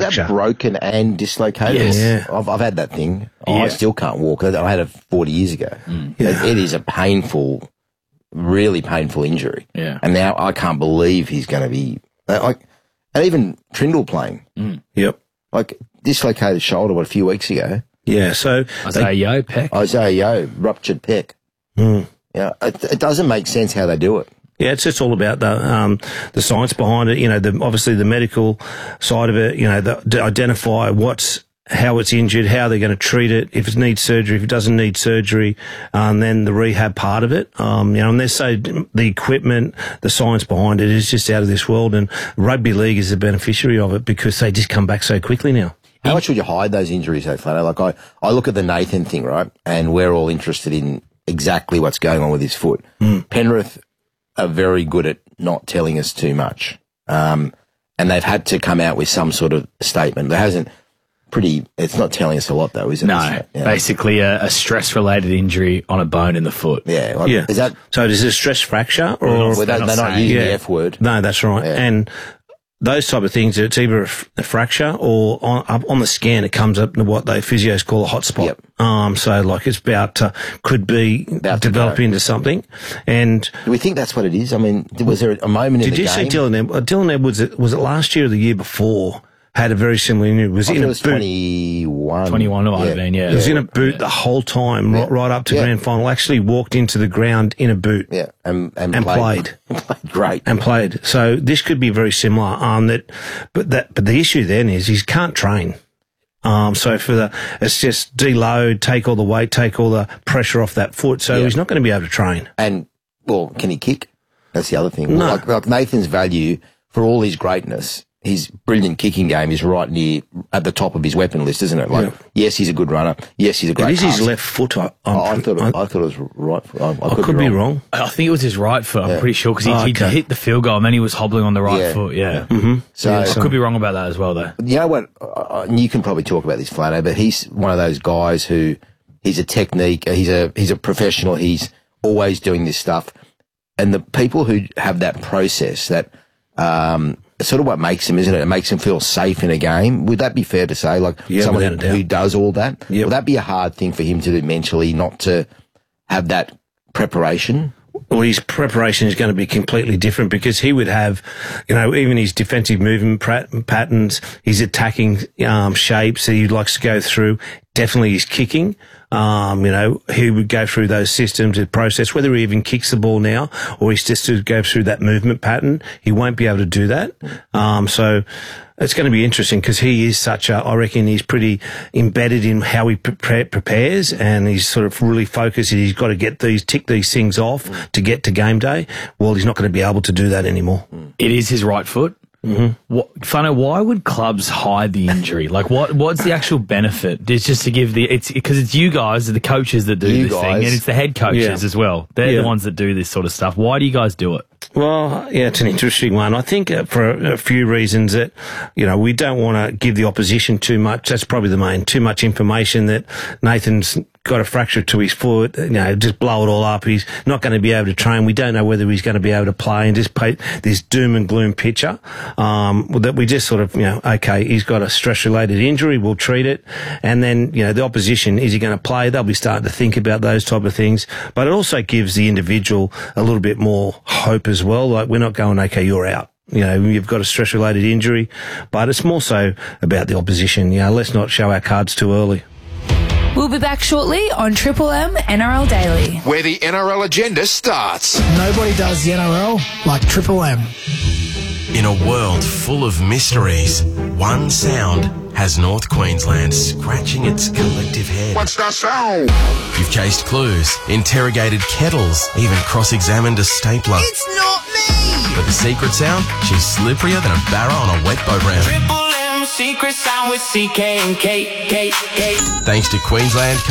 fracture. Is that broken and dislocated? Yes. Yeah. I've had that thing. I still can't walk. I had it 40 years ago. Yeah. It is a painful, really painful injury. Yeah. And now I can't believe he's going to be like, and even Trindle playing. Yep. Like dislocated shoulder, a few weeks ago. Yeah, so... Isaiah Yeo, pec. Isaiah Yeo, ruptured pec. Yeah, it doesn't make sense how they do it. Yeah, it's just all about the science behind it. You know, obviously the medical side of it. You know, to identify how it's injured, how they're going to treat it, if it needs surgery, if it doesn't need surgery, and then the rehab part of it. You know, and they say the equipment, the science behind it is just out of this world. And rugby league is the beneficiary of it because they just come back so quickly now. How much would you hide those injuries, though, Flato? Like I look at the Nathan thing, right, and we're all interested in exactly what's going on with his foot. Penrith are very good at not telling us too much. And they've had to come out with some sort of statement. It's not telling us a lot though, is it? No, basically a stress-related injury on a bone in the foot. Yeah. Is that... So is it a stress fracture or... They're not using the F word. No, that's right. Yeah. And those type of things, it's either a fracture or on the scan it comes up to what they physios call a hotspot. Yep. So like it's could be develop into something. And do we think that's what it is? I mean, was there a moment in the game? Did you see Dylan Edwards, was it last year or the year before, had a very similar injury? Was in a boot. 21. 21 it might have been, yeah. He was in a boot the whole time, right up to grand final. Actually walked into the ground in a boot. Yeah, and played. Played great. And played. So this could be very similar. But the issue then is he can't train. So it's just deload, take all the weight, take all the pressure off that foot. So he's not going to be able to train. And, well, can he kick? That's the other thing. No. Like Nathan's value for all his greatness, his brilliant kicking game is right near at the top of his weapon list, isn't it? Like, yes, he's a good runner. Yes, he's a great. It is his left foot. I thought it was right foot. I could be wrong. I think it was his right foot. I'm pretty sure because he hit the field goal and then he was hobbling on the right foot. Yeah. So I could be wrong about that as well, though. You know what? You can probably talk about this, Flato, but he's one of those guys who he's a technique. He's a professional. He's always doing this stuff, and the people who have that process that. It's sort of what makes him, isn't it? It makes him feel safe in a game. Would that be fair to say? Like someone who does all that? Would that be a hard thing for him to do mentally, not to have that preparation? Well, his preparation is going to be completely different because he would have, you know, even his defensive movement patterns, his attacking shapes that he likes to go through, definitely his kicking. You know, he would go through those systems and process, whether he even kicks the ball now or he's just to go through that movement pattern. He won't be able to do that. So it's going to be interesting because he is I reckon he's pretty embedded in how he prepares and he's sort of really focused. He's got to tick these things off to get to game day. Well, he's not going to be able to do that anymore. It is his right foot. Fano, why would clubs hide the injury? Like, what's the actual benefit? It's just to give because it's you guys, the coaches that do this thing, and it's the head coaches as well. They're the ones that do this sort of stuff. Why do you guys do it? Well, yeah, it's an interesting one. I think for a few reasons that, you know, we don't want to give the opposition too much. That's probably the main, too much information that Nathan's got a fracture to his foot, you know, just blow it all up. He's not going to be able to train. We don't know whether he's going to be able to play and just paint this doom and gloom picture. That we just sort of, you know, okay, he's got a stress-related injury, we'll treat it. And then, you know, the opposition, is he going to play? They'll be starting to think about those type of things. But it also gives the individual a little bit more hope as well. Like, we're not going, okay, you're out. You know, you've got a stress-related injury. But it's more so about the opposition. You know, let's not show our cards too early. We'll be back shortly on Triple M NRL Daily, where the NRL agenda starts. Nobody does the NRL like Triple M. In a world full of mysteries, one sound has North Queensland scratching its collective head. What's that sound? You've chased clues, interrogated kettles, even cross-examined a stapler. It's not me! But the secret sound? She's slipperier than a barra on a wet boat ramp. Triple M, secret sound with CK and K. Thanks to Queensland